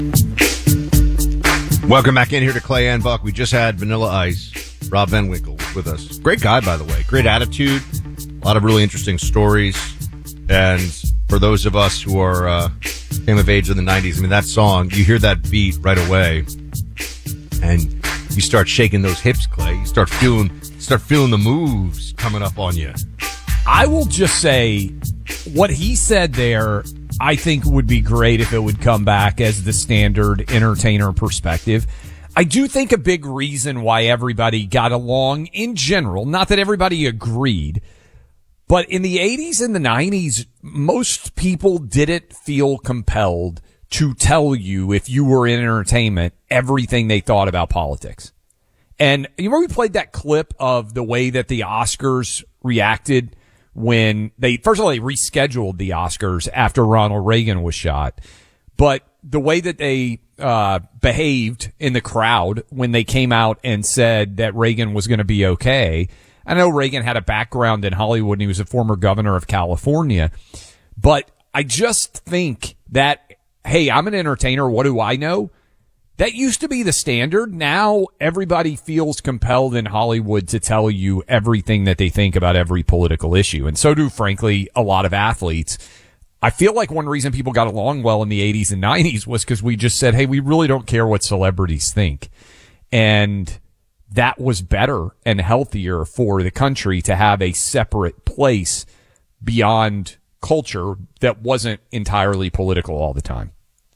Welcome back in here to Clay and Buck. We just had Vanilla Ice. Rob Van Winkle with us. Great guy, by the way. Great attitude. A lot of really interesting stories. And for those of us who are came of age in the 90s, I mean, that song, you hear that beat right away, and you start shaking those hips, Clay. You start feeling the moves coming up on you. I will just say what he said there, I think would be great if it would come back as the standard entertainer perspective. I do think a big reason why everybody got along in general, not that everybody agreed, but in the 80s and the 90s, most people didn't feel compelled to tell you, if you were in entertainment, everything they thought about politics. And you remember we played that clip of the way that the Oscars reacted when they rescheduled the Oscars after Ronald Reagan was shot. But the way that they behaved in the crowd when they came out and said that Reagan was going to be okay. I know Reagan had a background in Hollywood and he was a former governor of California. But I just think that, hey, I'm an entertainer. What do I know? That used to be the standard. Now everybody feels compelled in Hollywood to tell you everything that they think about every political issue. And so do, frankly, a lot of athletes. I feel like one reason people got along well in the 80s and 90s was because we just said, hey, we really don't care what celebrities think. And that was better and healthier for the country to have a separate place beyond culture that wasn't entirely political all the time.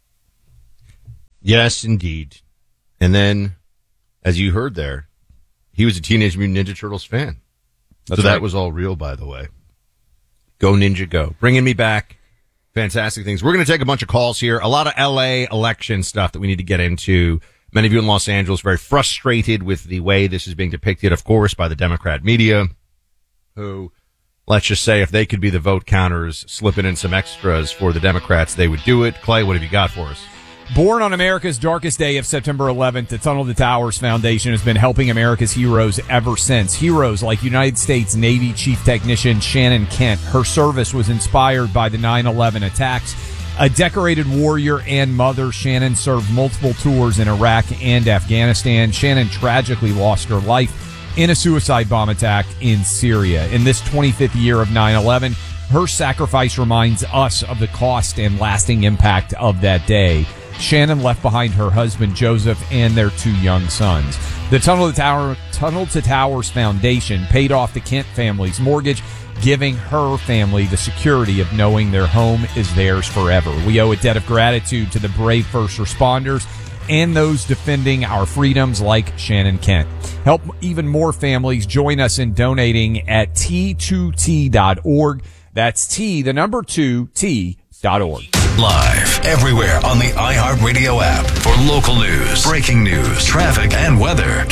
Yes, indeed. And then, as you heard there, he was a Teenage Mutant Ninja Turtles fan. That's so right. That was all real, by the way. Go Ninja Go. Bringing me back. Fantastic things. We're going to take a bunch of calls here. A lot of LA election stuff that we need to get into. Many of you in Los Angeles very frustrated with the way this is being depicted, of course, by the Democrat media, who, let's just say, if they could be the vote counters, slipping in some extras for the Democrats, they would do it. Clay, what have you got for us? Born on America's darkest day of September 11th, the Tunnel to Towers Foundation has been helping America's heroes ever since. Heroes like United States Navy Chief Technician Shannon Kent. Her service was inspired by the 9/11 attacks. A decorated warrior and mother, Shannon served multiple tours in Iraq and Afghanistan. Shannon tragically lost her life in a suicide bomb attack in Syria. In this 25th year of 9/11, her sacrifice reminds us of the cost and lasting impact of that day. Shannon left behind her husband, Joseph, and their 2 young sons. The Tunnel to Towers Foundation paid off the Kent family's mortgage, giving her family the security of knowing their home is theirs forever. We owe a debt of gratitude to the brave first responders and those defending our freedoms like Shannon Kent. Help even more families join us in donating at T2T.org. That's T2T.org. Live everywhere on the iHeartRadio app. For local news, breaking news, traffic, and weather.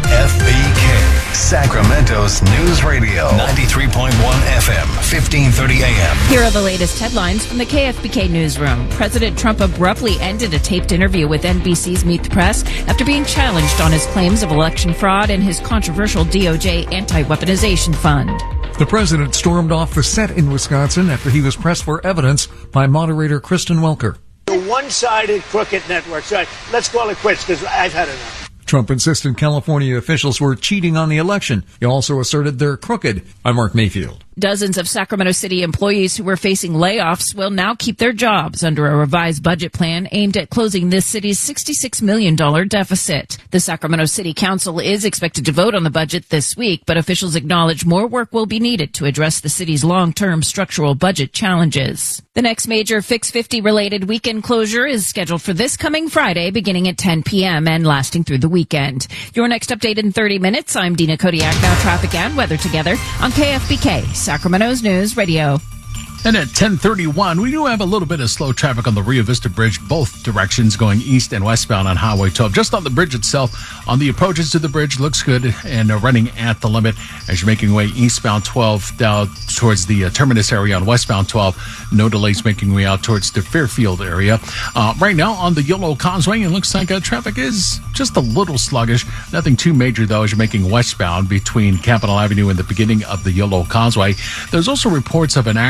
KFBK, Sacramento's News Radio. 93.1 FM, 1530 AM. Here are the latest headlines from the KFBK newsroom. President Trump abruptly ended a taped interview with NBC's Meet the Press after being challenged on his claims of election fraud and his controversial DOJ anti-weaponization fund. The president stormed off the set in Wisconsin after he was pressed for evidence by moderator Kristen Welker. The one-sided crooked network. So let's call it quits because I've had enough. Trump insisted California officials were cheating on the election. He also asserted they're crooked. I'm Mark Mayfield. Dozens of Sacramento City employees who were facing layoffs will now keep their jobs under a revised budget plan aimed at closing this city's $66 million deficit. The Sacramento City Council is expected to vote on the budget this week, but officials acknowledge more work will be needed to address the city's long-term structural budget challenges. The next major Fix 50-related weekend closure is scheduled for this coming Friday, beginning at 10 p.m. and lasting through the weekend. Your next update in 30 minutes. I'm Dina Kodiak. Now traffic and weather together on KFBK, Sacramento's News Radio. And at 10:31, we do have a little bit of slow traffic on the Rio Vista Bridge, both directions going east and westbound on Highway 12. Just on the bridge itself, on the approaches to the bridge, looks good and running at the limit as you're making way eastbound 12 down towards the terminus area on westbound 12. No delays making way out towards the Fairfield area. Right now on the Yolo Causeway, it looks like traffic is just a little sluggish. Nothing too major, though, as you're making westbound between Capitol Avenue and the beginning of the Yolo Causeway. There's also reports of an accident.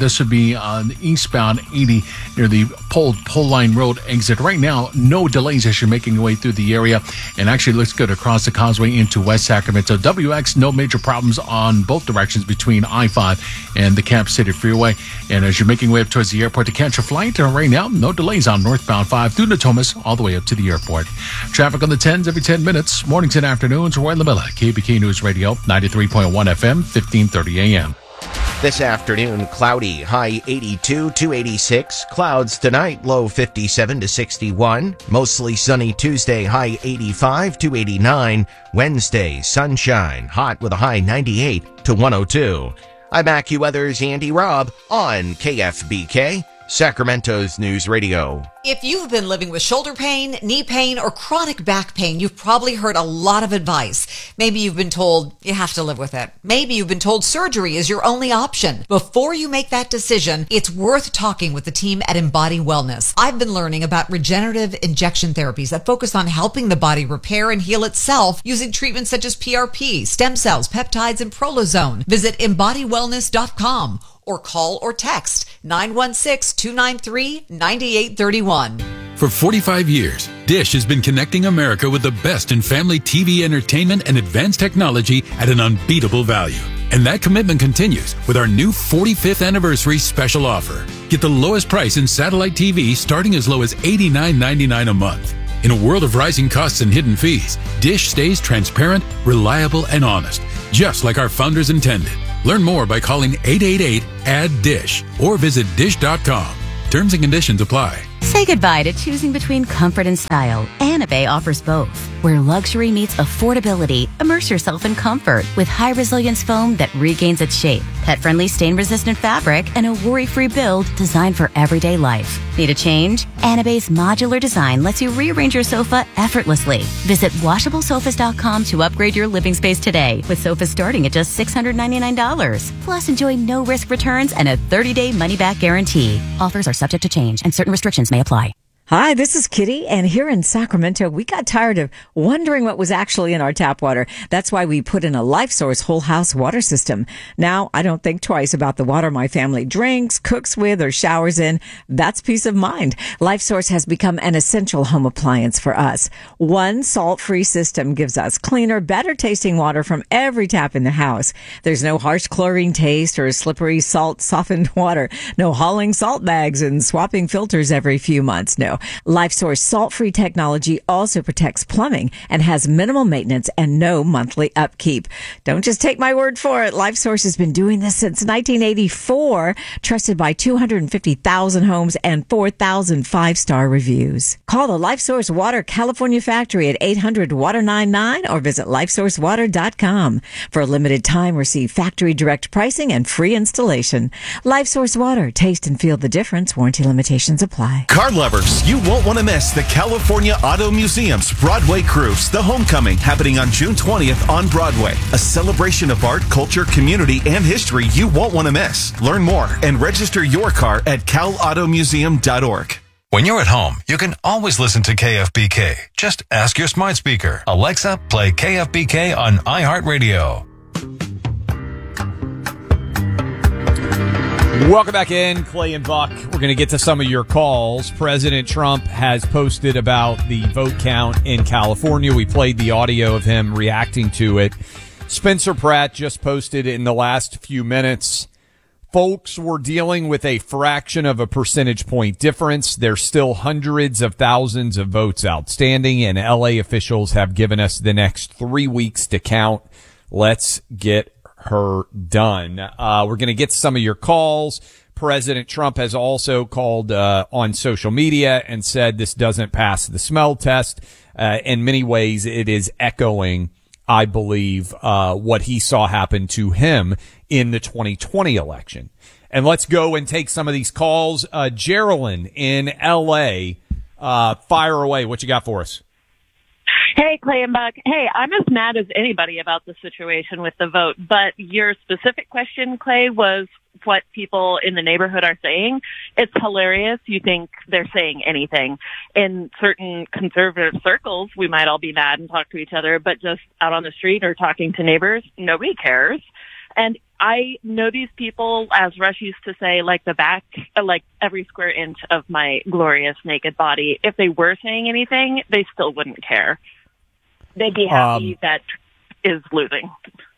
This would be on eastbound 80 near the Pole Line Road exit. Right now, no delays as you're making your way through the area, and actually looks good across the causeway into West Sacramento. WX, no major problems on both directions between I-5 and the Camp City Freeway. And as you're making your way up towards the airport to catch a flight, right now, no delays on northbound 5 through Natomas all the way up to the airport. Traffic on the 10s every 10 minutes, mornings and afternoons. Roy Lamilla, KBK News Radio, 93.1 FM, 1530 AM. This afternoon, cloudy, high 82 to 86. Clouds tonight, low 57 to 61. Mostly sunny Tuesday, high 85 to 89. Wednesday, sunshine, hot with a high 98 to 102. I'm AccuWeather's Andy Robb on KFBK, Sacramento's News Radio. If you've been living with shoulder pain, knee pain, or chronic back pain, you've probably heard a lot of advice. Maybe you've been told you have to live with it. Maybe you've been told surgery is your only option. Before you make that decision, it's worth talking with the team at Embody Wellness. I've been learning about regenerative injection therapies that focus on helping the body repair and heal itself using treatments such as PRP, stem cells, peptides, and prolozone. Visit EmbodyWellness.com or call or text 916-293-9831. For 45 years, Dish has been connecting America with the best in family TV entertainment and advanced technology at an unbeatable value. And that commitment continues with our new 45th anniversary special offer. Get the lowest price in satellite TV starting as low as $89.99 a month. In a world of rising costs and hidden fees, Dish stays transparent, reliable, and honest, just like our founders intended. Learn more by calling 888-ADD-DISH or visit dish.com. Terms and conditions apply. Say goodbye to choosing between comfort and style. Anabay offers both. Where luxury meets affordability, immerse yourself in comfort with high resilience foam that regains its shape, pet-friendly stain-resistant fabric, and a worry-free build designed for everyday life. Need a change? Anabay's modular design lets you rearrange your sofa effortlessly. Visit washablesofas.com to upgrade your living space today, with sofas starting at just $699. Plus, enjoy no-risk returns and a 30-day money-back guarantee. Offers are subject to change, and certain restrictions may apply. Hi, this is Kitty, and here in Sacramento, we got tired of wondering what was actually in our tap water. That's why we put in a LifeSource whole house water system. Now, I don't think twice about the water my family drinks, cooks with, or showers in. That's peace of mind. LifeSource has become an essential home appliance for us. One salt-free system gives us cleaner, better-tasting water from every tap in the house. There's no harsh chlorine taste or slippery salt-softened water. No hauling salt bags and swapping filters every few months. No. LifeSource salt-free technology also protects plumbing and has minimal maintenance and no monthly upkeep. Don't just take my word for it. LifeSource has been doing this since 1984, trusted by 250,000 homes and 4,000 five-star reviews. Call the LifeSource Water California factory at 800-WATER-99 or visit LifeSourceWater.com. For a limited time, receive factory direct pricing and free installation. LifeSource Water. Taste and feel the difference. Warranty limitations apply. Car lovers, you won't want to miss the California Auto Museum's Broadway Cruise, The Homecoming, happening on June 20th on Broadway. A celebration of art, culture, community, and history you won't want to miss. Learn more and register your car at calautomuseum.org. When you're at home, you can always listen to KFBK. Just ask your smart speaker, Alexa, play KFBK on iHeartRadio. Welcome back in, Clay and Buck. We're going to get to some of your calls. President Trump has posted about the vote count in California. We played the audio of him reacting to it. Spencer Pratt just posted in the last few minutes. Folks, we're dealing with a fraction of a percentage point difference. There's still hundreds of thousands of votes outstanding, and LA officials have given us the next 3 weeks to count. Let's get her done. We're going to get some of your calls. President Trump has also called on social media and said this doesn't pass the smell test. In many ways, it is echoing, I believe, what he saw happen to him in the 2020 election. And let's go and take some of these calls. Geraldine in L.A., fire away. What you got for us? Hey, Clay and Buck. Hey, I'm as mad as anybody about the situation with the vote, but your specific question, Clay, was what people in the neighborhood are saying. It's hilarious. You think they're saying anything. In certain conservative circles, we might all be mad and talk to each other, but just out on the street or talking to neighbors, nobody cares. And I know these people, as Rush used to say, like the back, like every square inch of my glorious naked body. If they were saying anything, they still wouldn't care. They'd be happy that is losing.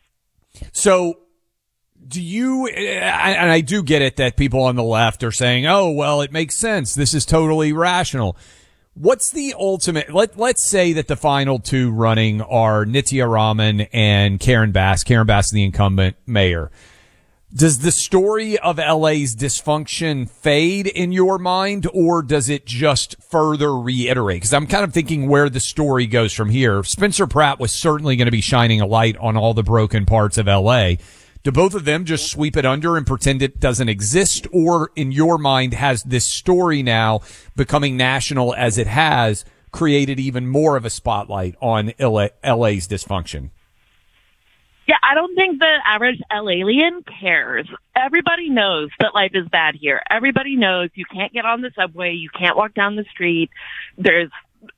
So do you, and I do get it that people on the left are saying, oh, well, it makes sense. This is totally rational. What's the ultimate? Let's say that the final two running are Nitya Raman and Karen Bass. Karen Bass, the incumbent mayor. Does the story of LA's dysfunction fade in your mind, or does it just further reiterate? Because I'm kind of thinking where the story goes from here. Spencer Pratt was certainly going to be shining a light on all the broken parts of LA. Do both of them just sweep it under and pretend it doesn't exist? Or in your mind, has this story now becoming national as it has created even more of a spotlight on LA's dysfunction? Yeah, I don't think the average LAian cares. Everybody knows that life is bad here. Everybody knows you can't get on the subway. You can't walk down the street. There's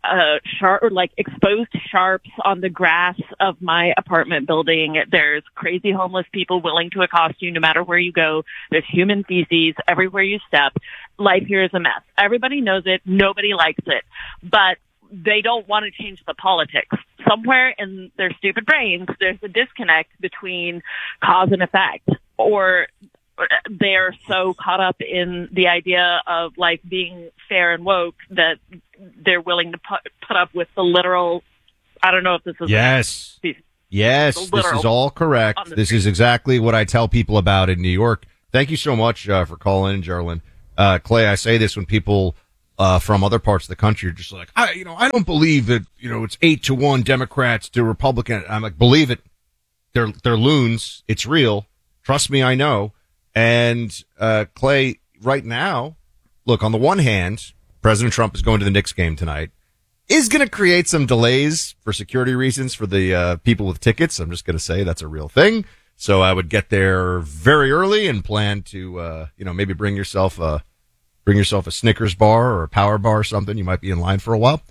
exposed sharps on the grass of my apartment building. There's crazy homeless people willing to accost you no matter where you go. There's human feces everywhere you step. Life here is a mess. Everybody knows it. Nobody likes it. But they don't want to change the politics. Somewhere in their stupid brains, there's a disconnect between cause and effect, or they're so caught up in the idea of life being fair and woke that they're willing to put up with the literal, I don't know if this is... Yes, this is all correct. This is exactly what I tell people about in New York. Thank you so much for calling in, Jarlin. Clay, I say this when people from other parts of the country are just like, I don't believe that, it's 8-1 Democrats to Republican. I'm like, believe it. They're loons. It's real. Trust me, I know. And, Clay, right now, look, on the one hand, President Trump is going to the Knicks game tonight, is going to create some delays for security reasons for the people with tickets. I'm just going to say that's a real thing. So I would get there very early and plan to, maybe bring yourself a Snickers bar or a Power bar or something. You might be in line for a while.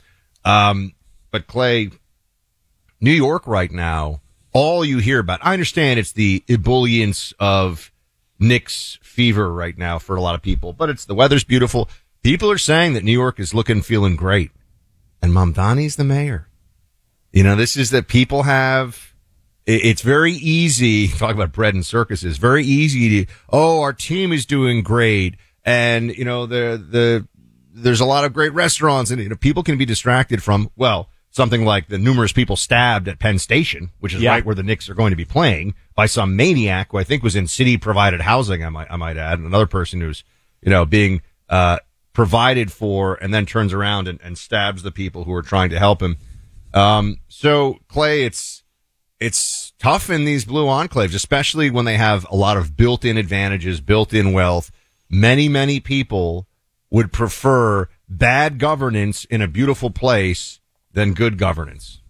But Clay, New York right now, all you hear about, I understand it's the ebullience of Knicks fever right now for a lot of people, but the weather's beautiful. People are saying that New York is feeling great. And Mamdani's the mayor. This is that people have, it's very easy, talk about bread and circuses, very easy to, our team is doing great. And, there's a lot of great restaurants and, people can be distracted from, something like the numerous people stabbed at Penn Station, which is right where the Knicks are going to be playing, by some maniac who I think was in city provided housing, I might add, another person who's, being, provided for and then turns around and stabs the people who are trying to help him. So Clay, it's tough in these blue enclaves, especially when they have a lot of built-in advantages, built-in wealth. Many, many people would prefer bad governance in a beautiful place than good governance.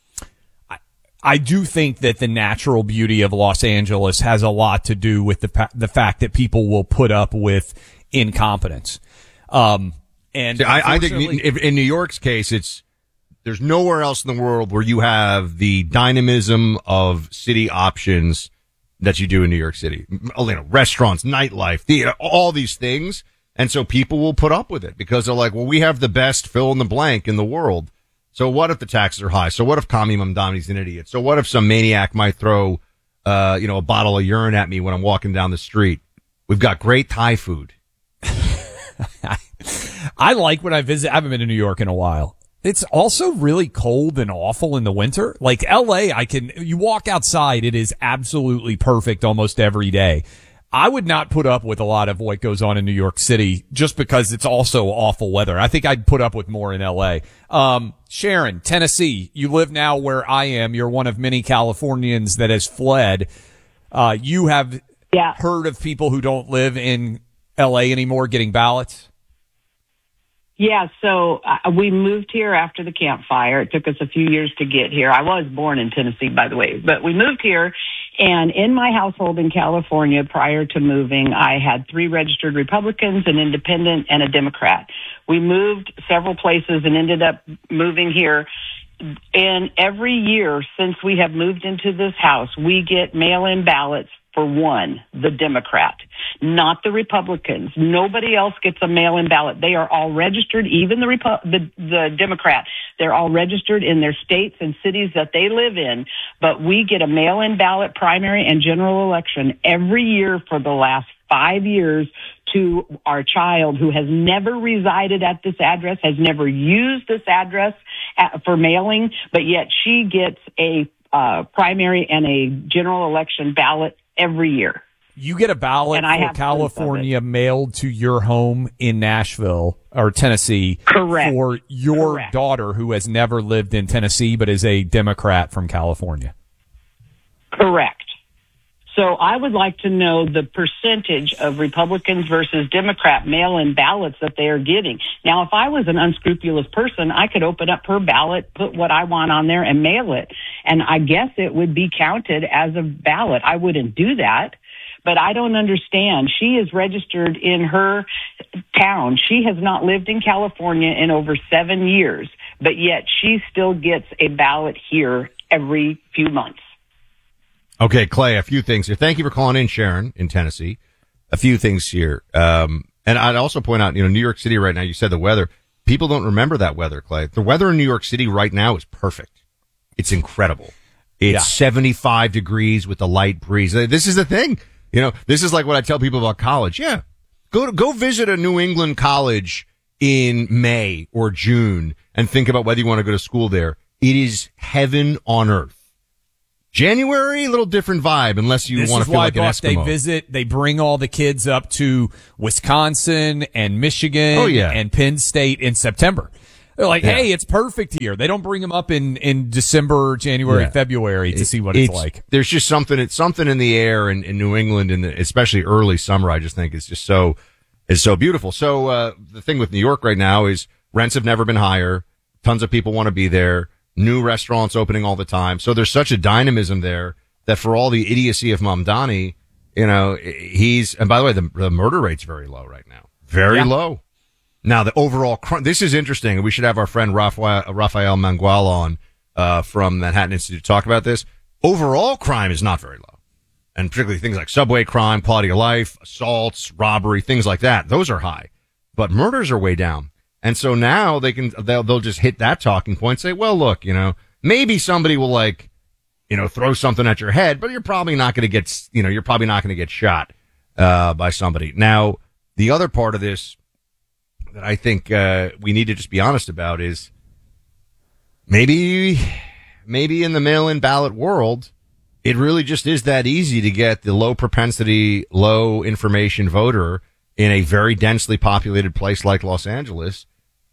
I do think that the natural beauty of Los Angeles has a lot to do with the fact that people will put up with incompetence. And I think in New York's case, there's nowhere else in the world where you have the dynamism of city options that you do in New York City. Restaurants, nightlife, theater, all these things. And so people will put up with it because they're like, well, we have the best fill in the blank in the world. So what if the taxes are high? So what if Kami Mamdani's an idiot? So what if some maniac might throw, a bottle of urine at me when I'm walking down the street? We've got great Thai food. I like when I visit. I haven't been to New York in a while. It's also really cold and awful in the winter. Like LA, you walk outside, it is absolutely perfect almost every day. I would not put up with a lot of what goes on in New York City just because it's also awful weather. I think I'd put up with more in LA. Sharon, Tennessee, you live now where I am. You're one of many Californians that has fled. You have heard of people who don't live in LA anymore getting ballots? Yeah, so we moved here after the Camp Fire. It took us a few years to get here. I was born in Tennessee, by the way, but we moved here. And in my household in California, prior to moving, I had 3 registered Republicans, an independent, and a Democrat. We moved several places and ended up moving here. And every year since we have moved into this house, we get mail-in ballots for one, the Democrat, not the Republicans. Nobody else gets a mail-in ballot. They are all registered, even the Democrat. They're all registered in their states and cities that they live in. But we get a mail-in ballot primary and general election every year for the last 5 years to our child who has never resided at this address, has never used this address for mailing, but yet she gets a primary and a general election ballot every year. You get a ballot for California mailed to your home in Nashville or Tennessee. Correct. For your daughter who has never lived in Tennessee but is a Democrat from California. Correct. So I would like to know the percentage of Republicans versus Democrat mail-in ballots that they are getting. Now, if I was an unscrupulous person, I could open up her ballot, put what I want on there, and mail it. And I guess it would be counted as a ballot. I wouldn't do that. But I don't understand. She is registered in her town. She has not lived in California in over 7 years, but yet she still gets a ballot here every few months. Okay, Clay, a few things here. Thank you for calling in, Sharon, in Tennessee. A few things here. And I'd also point out, New York City right now, you said the weather. People don't remember that weather, Clay. The weather in New York City right now is perfect. It's incredible. It's 75 degrees with a light breeze. This is the thing. This is like what I tell people about college. Yeah. Go visit a New England college in May or June and think about whether you want to go to school there. It is heaven on earth. January, a little different vibe, unless you want to feel like an Eskimo. They bring all the kids up to Wisconsin and Michigan and Penn State in September. They're like, hey, it's perfect here. They don't bring them up in December, January, February to see what it's like. There's just something in the air in New England, and especially early summer, I just think is just so beautiful. So, the thing with New York right now is rents have never been higher. Tons of people want to be there. New restaurants opening all the time. So there's such a dynamism there that for all the idiocy of Mamdani, and by the way, the murder rate's very low right now. Very low. Now the overall this is interesting. We should have our friend Rafael Mangual on, from Manhattan Institute to talk about this. Overall crime is not very low. And particularly things like subway crime, quality of life, assaults, robbery, things like that. Those are high. But murders are way down. And so now they'll just hit that talking point, say, well, look, maybe somebody will throw something at your head, but you're probably not going to get shot, by somebody. Now, the other part of this that I think, we need to just be honest about is maybe in the mail-in ballot world, it really just is that easy to get the low propensity, low information voter in a very densely populated place like Los Angeles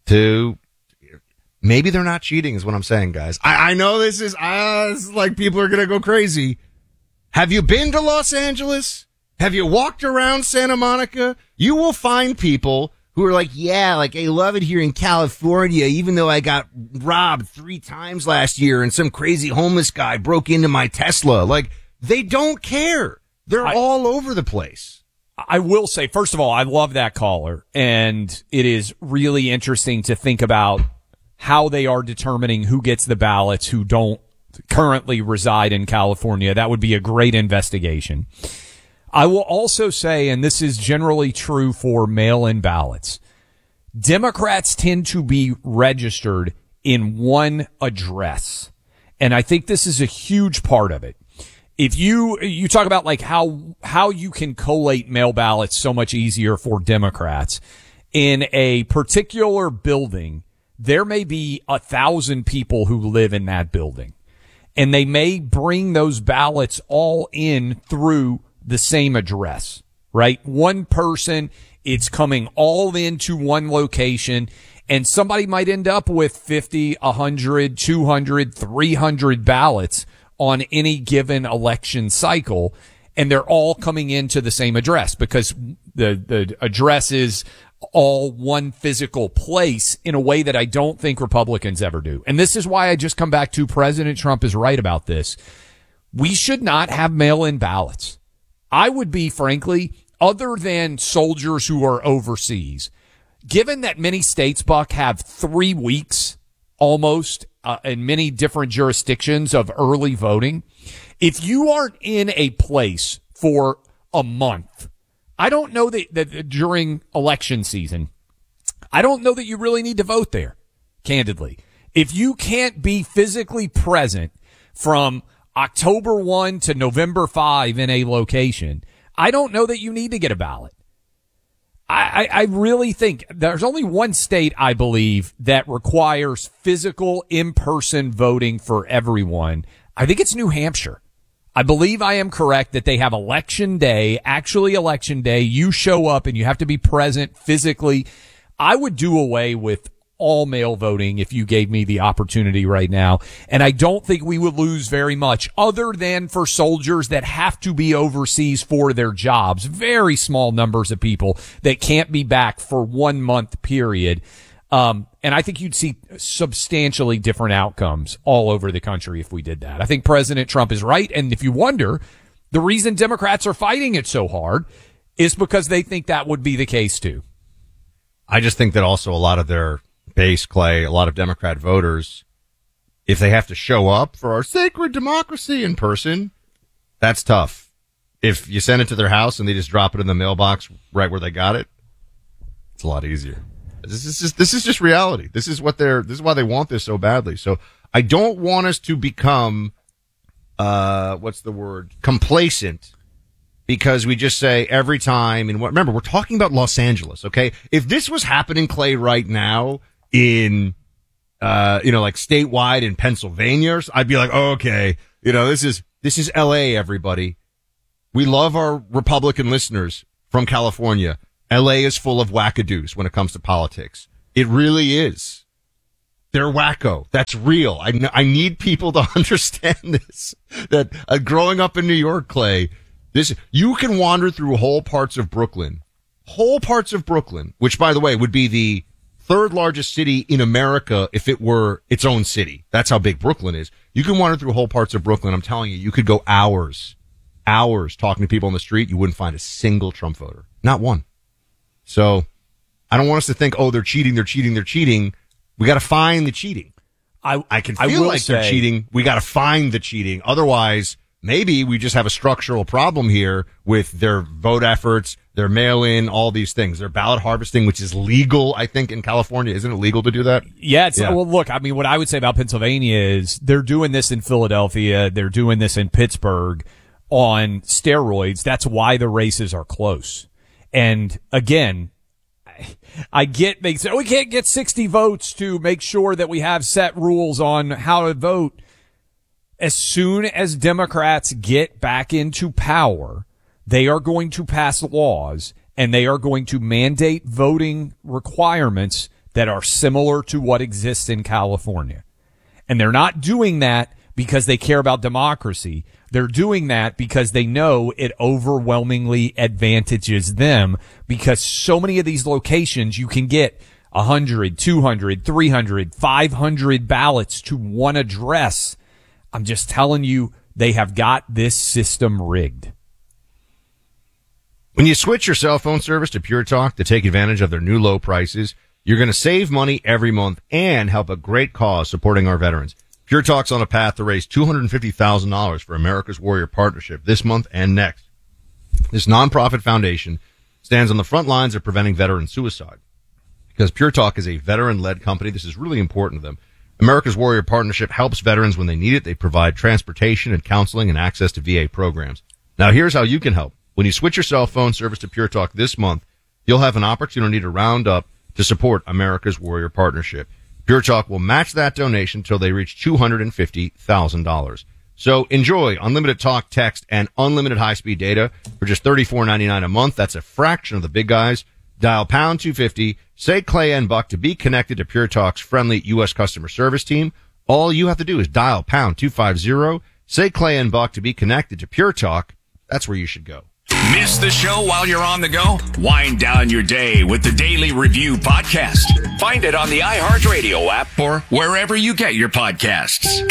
maybe they're not cheating is what I'm saying, guys. I know this is like people are going to go crazy. Have you been to Los Angeles? Have you walked around Santa Monica? You will find people who are like, I love it here in California, even though I got robbed 3 times last year and some crazy homeless guy broke into my Tesla. Like, they don't care. They're all over the place. I will say, first of all, I love that caller, and it is really interesting to think about how they are determining who gets the ballots who don't currently reside in California. That would be a great investigation. I will also say, and this is generally true for mail-in ballots, Democrats tend to be registered in one address, and I think this is a huge part of it. If you talk about like how you can collate mail ballots so much easier for Democrats in a particular building, there may be 1,000 people who live in that building, and they may bring those ballots all in through the same address, right? One person, it's coming all into one location, and somebody might end up with 50, 100, 200, 300 ballots on any given election cycle, and they're all coming into the same address because the address is all one physical place in a way that I don't think Republicans ever do. And this is why I just come back to President Trump is right about this. We should not have mail-in ballots. I would be, frankly, other than soldiers who are overseas, given that many states, Buck, have 3 weeks almost in many different jurisdictions of early voting, if you aren't in a place for a month. I don't know that during election season, I don't know that you really need to vote there, candidly. If you can't be physically present from October 1 to November 5 in a location, I don't know that you need to get a ballot. I really think there's only one state, I believe, that requires physical in-person voting for everyone. I think it's New Hampshire. I believe I am correct that they have election day, actually election day. You show up and you have to be present physically. I would do away with all mail voting if you gave me the opportunity right now. And I don't think we would lose very much other than for soldiers that have to be overseas for their jobs. Very small numbers of people that can't be back for 1 month period. And I think you'd see substantially different outcomes all over the country if we did that. I think President Trump is right. And if you wonder, the reason Democrats are fighting it so hard is because they think that would be the case too. I just think that also a lot of their base, Clay, a lot of Democrat voters, if they have to show up for our sacred democracy in person, that's tough. If you send it to their house and they just drop it in the mailbox right where they got it, it's a lot easier. This is just reality. This is why they want this so badly. So I don't want us to become, complacent, because we just say every time. And remember, we're talking about Los Angeles. Okay. If this was happening, Clay, right now in, like statewide in Pennsylvania, I'd be like, oh, okay, this is LA, everybody. We love our Republican listeners from California. LA is full of wackadoos when it comes to politics. It really is. They're wacko. That's real. I need people to understand this, that growing up in New York, Clay, you can wander through whole parts of Brooklyn, which, by the way, would be the third largest city in America if it were its own city. That's how big Brooklyn is. You can wander through whole parts of Brooklyn. I'm telling you, you could go hours talking to people on the street. You wouldn't find a single Trump voter. Not one. So I don't want us to think, oh, they're cheating. We got to find the cheating. I can feel like they're cheating. We got to find the cheating. Otherwise, maybe we just have a structural problem here with their vote efforts, their mail-in, all these things. Their ballot harvesting, which is legal, I think, in California. Isn't it legal to do that? Yeah. Well, look, I mean, what I would say about Pennsylvania is they're doing this in Philadelphia. They're doing this in Pittsburgh on steroids. That's why the races are close. And again, I get they say, we can't get 60 votes to make sure that we have set rules on how to vote. As soon as Democrats get back into power, they are going to pass laws and they are going to mandate voting requirements that are similar to what exists in California. And they're not doing that because they care about democracy. They're doing that because they know it overwhelmingly advantages them, because so many of these locations you can get 100, 200, 300, 500 ballots to one address. I'm just telling you, they have got this system rigged. When you switch your cell phone service to Pure Talk to take advantage of their new low prices, you're going to save money every month and help a great cause supporting our veterans. Pure Talk's on a path to raise $250,000 for America's Warrior Partnership this month and next. This nonprofit foundation stands on the front lines of preventing veteran suicide. Because Pure Talk is a veteran-led company, this is really important to them. America's Warrior Partnership helps veterans when they need it. They provide transportation and counseling and access to VA programs. Now, here's how you can help. When you switch your cell phone service to Pure Talk this month, you'll have an opportunity to round up to support America's Warrior Partnership. Pure Talk will match that donation until they reach $250,000. So enjoy unlimited talk, text, and unlimited high-speed data for just $34.99 a month. That's a fraction of the big guys. Dial pound 250, say Clay and Buck to be connected to Pure Talk's friendly U.S. customer service team. All you have to do is dial pound 250, say Clay and Buck to be connected to Pure Talk. That's where you should go. Miss the show while you're on the go? Wind down your day with the Daily Review Podcast. Find it on the iHeartRadio app or wherever you get your podcasts.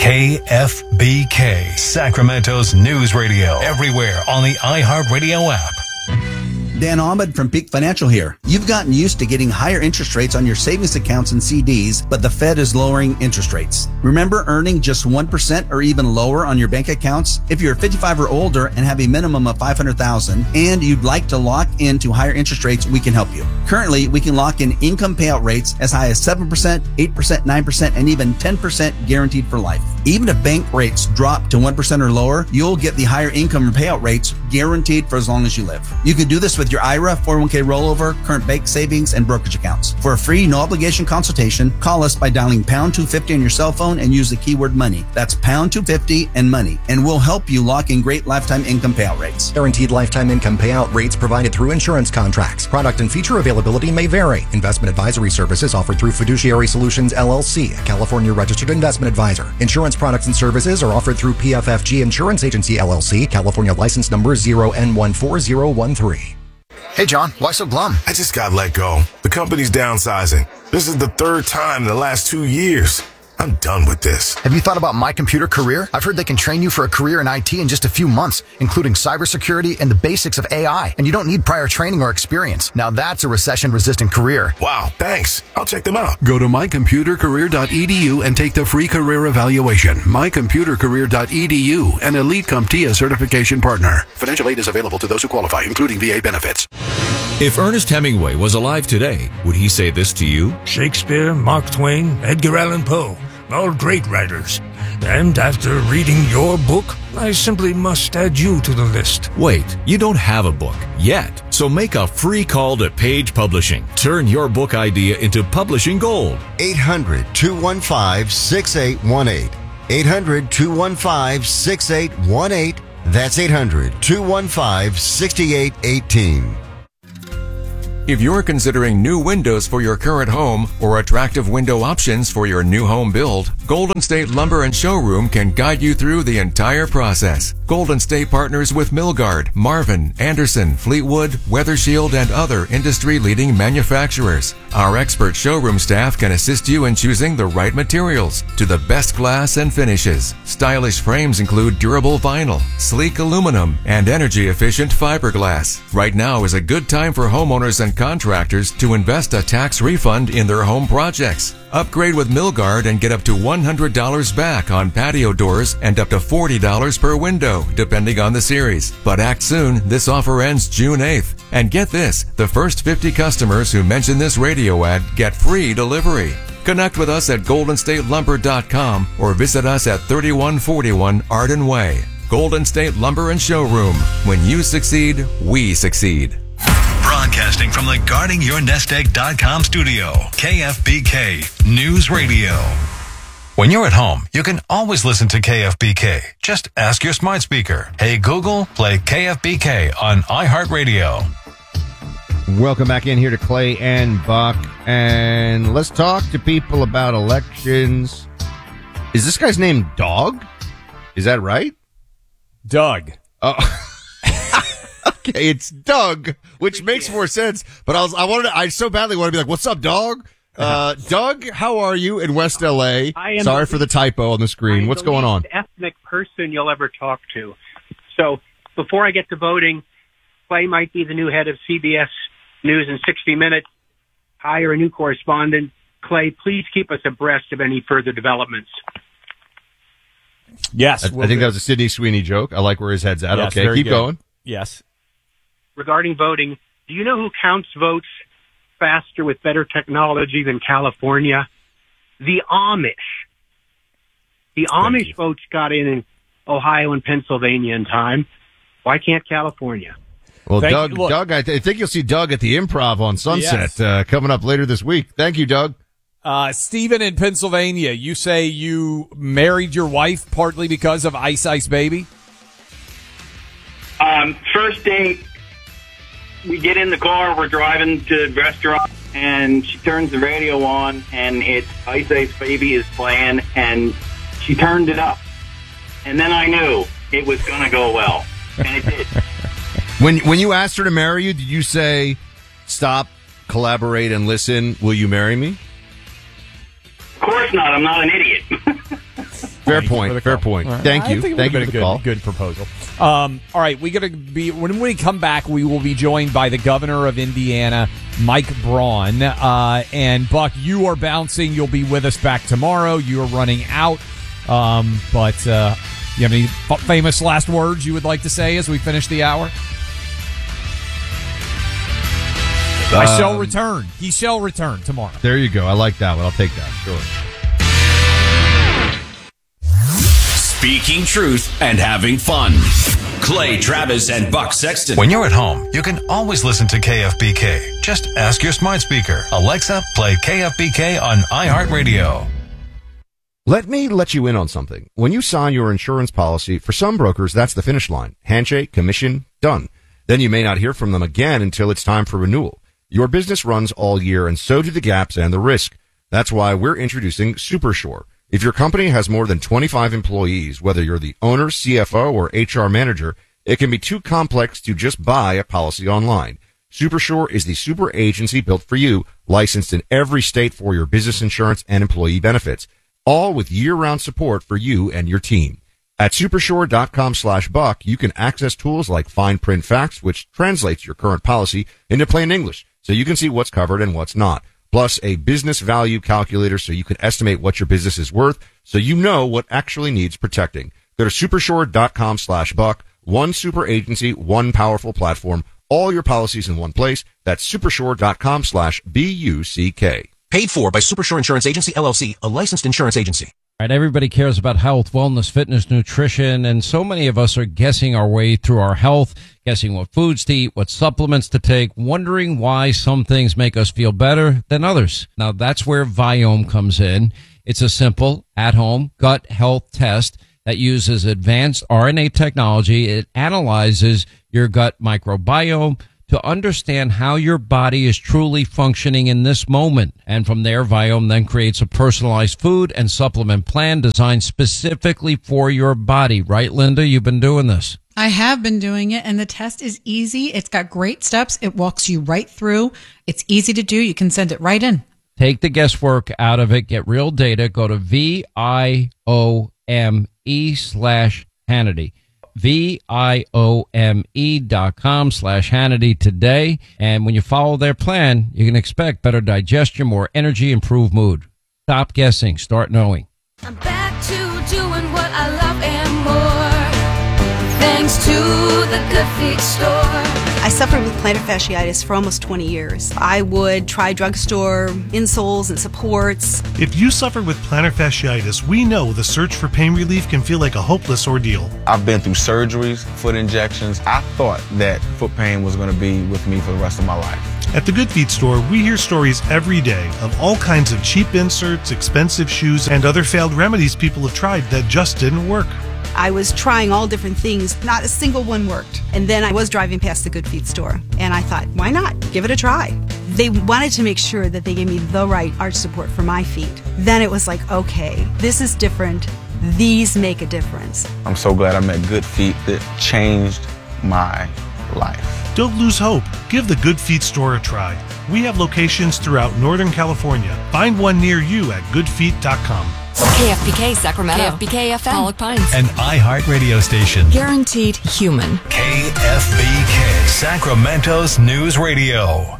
KFBK, Sacramento's news radio. Everywhere on the iHeartRadio app. Dan Ahmed from Peak Financial here. You've gotten used to getting higher interest rates on your savings accounts and CDs, but the Fed is lowering interest rates. Remember earning just 1% or even lower on your bank accounts? If you're 55 or older and have a minimum of $500,000 and you'd like to lock into higher interest rates, we can help you. Currently, we can lock in income payout rates as high as 7%, 8%, 9%, and even 10% guaranteed for life. Even if bank rates drop to 1% or lower, you'll get the higher income payout rates guaranteed for as long as you live. You can do this with your IRA, 401k rollover, current bank savings, and brokerage accounts. For a free, no obligation consultation, call us by dialing pound 250 on your cell phone and use the keyword money. That's pound 250 and money, and we'll help you lock in great lifetime income payout rates. Guaranteed lifetime income payout rates provided through insurance contracts. Product and feature availability may vary. Investment advisory services offered through Fiduciary Solutions LLC, a California registered investment advisor. Insurance products and services are offered through PFFG Insurance Agency LLC, California license number 0N14013. Hey, John, why so glum? I just got let go. The company's downsizing. This is the third time in the last 2 years. I'm done with this. Have you thought about My Computer Career? I've heard they can train you for a career in IT in just a few months, including cybersecurity and the basics of AI. And you don't need prior training or experience. Now that's a recession-resistant career. Wow, thanks. I'll check them out. Go to mycomputercareer.edu and take the free career evaluation. Mycomputercareer.edu, an Elite CompTIA certification partner. Financial aid is available to those who qualify, including VA benefits. If Ernest Hemingway was alive today, would he say this to you? Shakespeare, Mark Twain, Edgar Allan Poe, all great writers. And after reading your book, I simply must add you to the list. Wait, you don't have a book yet. So make a free call to Page Publishing. Turn your book idea into publishing gold. 800-215-6818. 800-215-6818. That's 800-215-6818. If you're considering new windows for your current home or attractive window options for your new home build, Golden State Lumber and Showroom can guide you through the entire process. Golden State partners with Milgard, Marvin, Anderson, Fleetwood, Weathershield, and other industry-leading manufacturers. Our expert showroom staff can assist you in choosing the right materials to the best glass and finishes. Stylish frames include durable vinyl, sleek aluminum, and energy-efficient fiberglass. Right now is a good time for homeowners and contractors to invest a tax refund in their home projects. Upgrade with Milgard and get up to $100 back on patio doors and up to $40 per window, depending on the series. But act soon, this offer ends June 8th. And get this, the first 50 customers who mention this radio ad get free delivery. Connect with us at goldenstatelumber.com or visit us at 3141 Arden Way. Golden State Lumber and Showroom. When you succeed, we succeed. Broadcasting from the GuardingYourNestEgg.com studio, KFBK News Radio. When you're at home, you can always listen to KFBK. Just ask your smart speaker, "Hey Google, play KFBK on iHeartRadio." Welcome back in here to Clay and Buck, and let's talk to people about elections. Is this guy's name Dog? Is that right? Doug. Oh. Okay, it's Doug, which makes more sense. But I so badly want to be like, "What's up, Dog?" Doug, how are you in West LA? Sorry for the typo on the screen. What's going on? Ethnic person you'll ever talk to. So before I get to voting, Clay might be the new head of CBS News and 60 Minutes. Hire a new correspondent. Clay, please keep us abreast of any further developments. Yes, I think that was a Sydney Sweeney joke. I like where his head's at. Yes, okay, keep good. going. Yes. Regarding voting, do you know who counts votes faster with better technology than California? The Amish. The Amish votes got in Ohio and Pennsylvania in time. Why can't California? Well, Doug, I think you'll see Doug at the Improv on Sunset coming up later this week. Thank you, Doug. Stephen in Pennsylvania, you say you married your wife partly because of Ice Ice Baby? First date, we get in the car, we're driving to the restaurant, and she turns the radio on, and it's Ice Ice Baby is playing, and she turned it up. And then I knew it was going to go well, and it did. When you asked her to marry you, did you say, "Stop, collaborate, and listen, will you marry me"? Of course not. I'm not an idiot. Fair point. Right. Thank you. I think it Thank would you have for the call. been a good proposal. All right, when we come back, we will be joined by the governor of Indiana, Mike Braun. And Buck, you are bouncing. You'll be with us back tomorrow. You are running out. But you have any famous last words you would like to say as we finish the hour? I shall return. He shall return tomorrow. There you go. I like that one. I'll take that. Sure. Speaking truth and having fun. Clay Travis and Buck Sexton. When you're at home, you can always listen to KFBK. Just ask your smart speaker, Alexa, play KFBK on iHeartRadio. Let me let you in on something. When you sign your insurance policy, for some brokers, that's the finish line. Handshake, commission, done. Then you may not hear from them again until it's time for renewal. Your business runs all year, and so do the gaps and the risk. That's why we're introducing SuperSure. If your company has more than 25 employees, whether you're the owner, CFO, or HR manager, it can be too complex to just buy a policy online. SuperSure is the super agency built for you, licensed in every state for your business insurance and employee benefits, all with year-round support for you and your team. At supersure.com/buck, you can access tools like fine print facts, which translates your current policy into plain English, so you can see what's covered and what's not. Plus a business value calculator so you can estimate what your business is worth, so you know what actually needs protecting. Go to supersure.com/buck. One super agency, one powerful platform, all your policies in one place. That's supersure.com/BUCK. Paid for by Supersure Insurance Agency, LLC, a licensed insurance agency. Right, everybody cares about health, wellness, fitness, nutrition, and so many of us are guessing our way through our health, guessing what foods to eat, what supplements to take, wondering why some things make us feel better than others. Now, that's where Viome comes in. It's a simple, at-home gut health test that uses advanced RNA technology. It analyzes your gut microbiome to understand how your body is truly functioning in this moment. And from there, Viome then creates a personalized food and supplement plan designed specifically for your body. Right, Linda? You've been doing this. I have been doing it, and the test is easy. It's got great steps. It walks you right through. It's easy to do. You can send it right in. Take the guesswork out of it. Get real data. Go to VIOME/Hannity. VIOME.com/Hannity today. And when you follow their plan, you can expect better digestion, more energy, improved mood. Stop guessing. Start knowing. I'm back to doing what I love and more. Thanks to the Good Feet store. I suffered with plantar fasciitis for almost 20 years. I would try drugstore insoles and supports. If you suffer with plantar fasciitis, we know the search for pain relief can feel like a hopeless ordeal. I've been through surgeries, foot injections. I thought that foot pain was going to be with me for the rest of my life. At the Good Feet store, we hear stories every day of all kinds of cheap inserts, expensive shoes, and other failed remedies people have tried that just didn't work. I was trying all different things. Not a single one worked. And then I was driving past the Good Feet store, and I thought, why not? Give it a try. They wanted to make sure that they gave me the right arch support for my feet. Then it was like, okay, this is different. These make a difference. I'm so glad I met Good Feet. That changed my life. Don't lose hope. Give the Good Feet store a try. We have locations throughout Northern California. Find one near you at goodfeet.com. KFBK Sacramento. KFBK FM. Pollock Pines. An iHeart radio station. Guaranteed human. KFBK, Sacramento's news radio.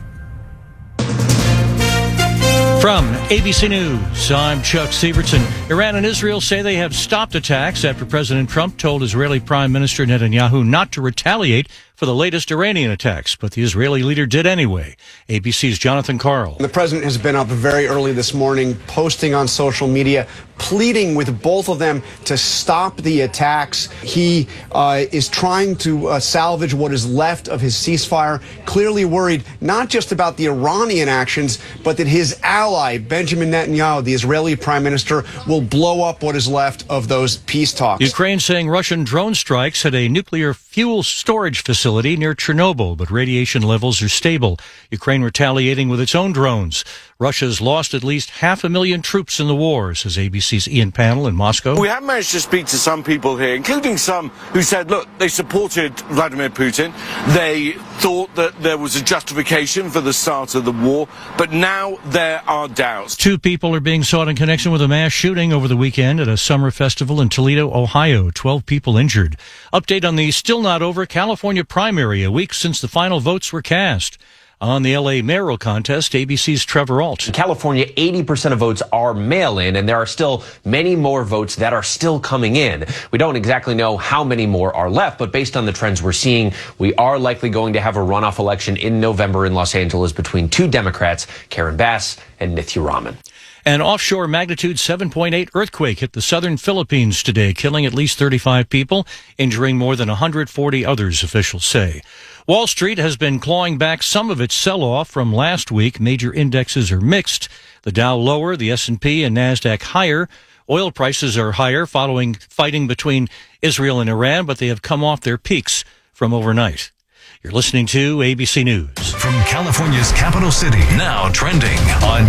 From ABC News, I'm Chuck Sievertson. Iran and Israel say they have stopped attacks after President Trump told Israeli Prime Minister Netanyahu not to retaliate for the latest Iranian attacks, but the Israeli leader did anyway. ABC's Jonathan Karl. The president has been up very early this morning, posting on social media, pleading with both of them to stop the attacks. He is trying to salvage what is left of his ceasefire, clearly worried not just about the Iranian actions, but that his ally, Benjamin Netanyahu, the Israeli prime minister, will blow up what is left of those peace talks. Ukraine saying Russian drone strikes at a nuclear fuel storage facility near Chernobyl, but radiation levels are stable. Ukraine retaliating with its own drones. Russia's lost at least 500,000 troops in the war, says ABC's Ian Pannell in Moscow. We have managed to speak to some people here, including some who said, look, they supported Vladimir Putin. They thought that there was a justification for the start of the war, but now there are doubts. 2 people are being sought in connection with a mass shooting over the weekend at a summer festival in Toledo, Ohio. 12 people injured. Update on the still not over California primary, a week since the final votes were cast. On the L.A. mayoral contest, ABC's Trevor Alt. In California, 80% of votes are mail-in, and there are still many more votes that are still coming in. We don't exactly know how many more are left, but based on the trends we're seeing, we are likely going to have a runoff election in November in Los Angeles between 2 Democrats, Karen Bass and Nithya Raman. An offshore magnitude 7.8 earthquake hit the southern Philippines today, killing at least 35 people, injuring more than 140 others, officials say. Wall Street has been clawing back some of its sell-off from last week. Major indexes are mixed. The Dow lower, the S&P and NASDAQ higher. Oil prices are higher following fighting between Israel and Iran, but they have come off their peaks from overnight. You're listening to ABC News. From California's capital city, now trending on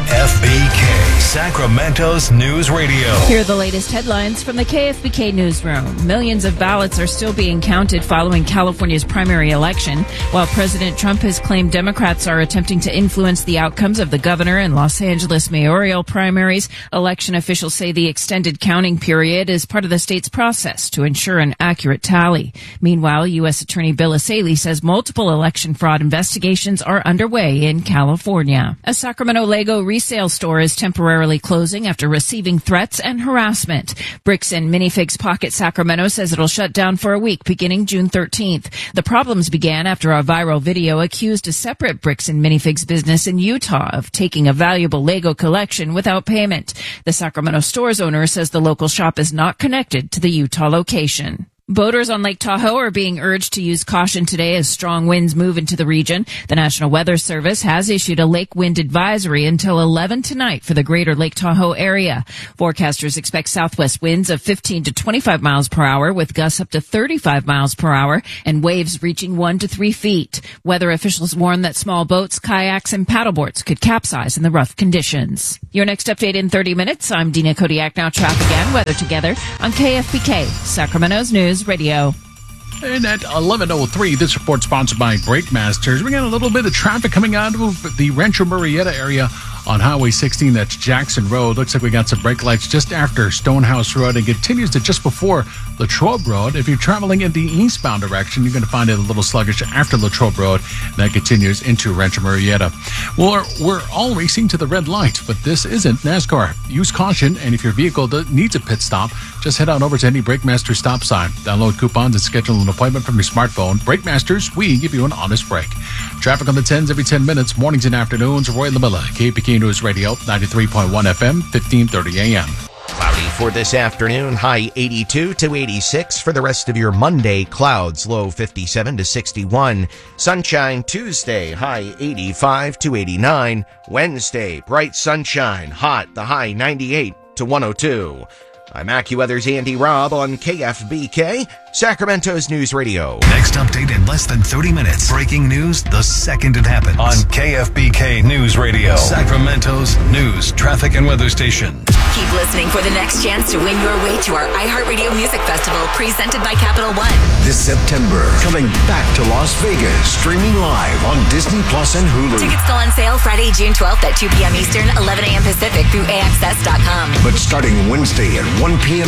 KFBK, Sacramento's news radio. Here are the latest headlines from the KFBK newsroom. Millions of ballots are still being counted following California's primary election, while President Trump has claimed Democrats are attempting to influence the outcomes of the governor and Los Angeles mayoral primaries. Election officials say the extended counting period is part of the state's process to ensure an accurate tally. Meanwhile, U.S. Attorney Bill Asaley says multiple election fraud investigations are underway in California. A Sacramento Lego resale store is temporarily closing after receiving threats and harassment. Bricks and Minifigs Pocket Sacramento says it'll shut down for a week beginning June 13th. The problems began after a viral video accused a separate Bricks and Minifigs business in Utah of taking a valuable Lego collection without payment. The Sacramento store's owner says the local shop is not connected to the Utah location. Boaters on Lake Tahoe are being urged to use caution today as strong winds move into the region. The National Weather Service has issued a lake wind advisory until 11 tonight for the greater Lake Tahoe area. Forecasters expect southwest winds of 15 to 25 miles per hour with gusts up to 35 miles per hour and waves reaching 1 to 3 feet. Weather officials warn that small boats, kayaks, and paddleboards could capsize in the rough conditions. Your next update in 30 minutes. I'm Dina Kodiak. Now traffic and weather together on KFBK, Sacramento's News Radio. And at 11:03, this report sponsored by Brake Masters. We got a little bit of traffic coming out of the Rancho Murrieta area on Highway 16. That's Jackson Road. Looks like we got some brake lights just after Stonehouse Road and continues to just before Latrobe Road. If you're traveling in the eastbound direction, you're going to find it a little sluggish after Latrobe Road. And that continues into Rancho Murrieta. We're all racing to the red light, but this isn't NASCAR. Use caution, and if your vehicle needs a pit stop, just head on over to any Brake Master stop sign. Download coupons and schedule an appointment from your smartphone. Brake Masters, we give you an honest break. Traffic on the 10s every 10 minutes, mornings and afternoons. Roy Lamilla, KPK News Radio, 93.1 FM, 1530 AM. Cloudy for this afternoon, high 82 to 86. For the rest of your Monday, clouds, low 57 to 61. Sunshine Tuesday, high 85 to 89. Wednesday, bright sunshine, hot, the high 98 to 102. I'm AccuWeather's Andy Robb on KFBK, Sacramento's News Radio. Next update in less than 30 minutes. Breaking news the second it happens. On KFBK News Radio, Sacramento's news, traffic, and weather station. Keep listening for the next chance to win your way to our iHeartRadio Music Festival presented by Capital One. This September, coming back to Las Vegas, streaming live on Disney Plus and Hulu. Tickets go on sale Friday, June 12th at 2 p.m. Eastern, 11 a.m. Pacific through AXS.com. But starting Wednesday at 1 p.m.